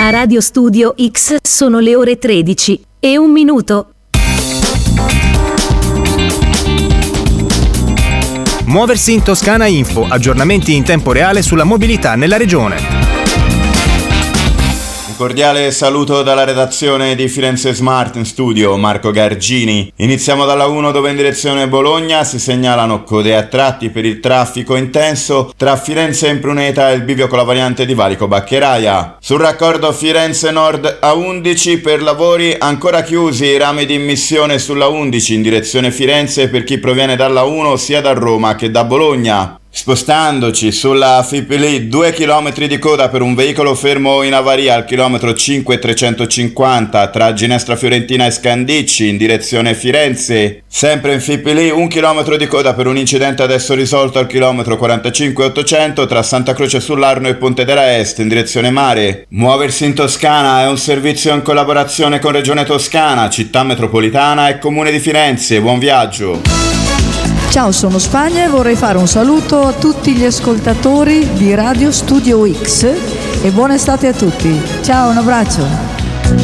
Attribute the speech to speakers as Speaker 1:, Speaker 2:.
Speaker 1: A Radio Studio X sono le ore 13:01.
Speaker 2: Muoversi in Toscana Info, aggiornamenti in tempo reale sulla mobilità nella regione.
Speaker 3: Cordiale saluto dalla redazione di Firenze Smart in studio, Marco Gargini. Iniziamo dalla 1 dove in direzione Bologna si segnalano code a tratti per il traffico intenso tra Firenze e Impruneta e il bivio con la variante di Valico Baccheraia. Sul raccordo Firenze Nord A11 per lavori ancora chiusi i rami di immissione sulla 11 in direzione Firenze per chi proviene dalla 1 sia da Roma che da Bologna. Spostandoci sulla Fipili 2 km di coda per un veicolo fermo in avaria al chilometro 5,350 tra Ginestra Fiorentina e Scandicci in direzione Firenze. Sempre in Fipili 1 km di coda per un incidente adesso risolto al chilometro 45,800 tra Santa Croce sull'Arno e Pontedera Est in direzione mare. Muoversi in Toscana è un servizio in collaborazione con Regione Toscana, Città Metropolitana e Comune di Firenze. Buon viaggio!
Speaker 4: Ciao, sono Spagna e vorrei fare un saluto a tutti gli ascoltatori di Radio Studio X e buona estate a tutti. Ciao, un abbraccio.